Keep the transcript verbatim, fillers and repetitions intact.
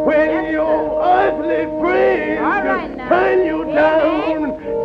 when your earthly friends All right now. turn you Amen. down.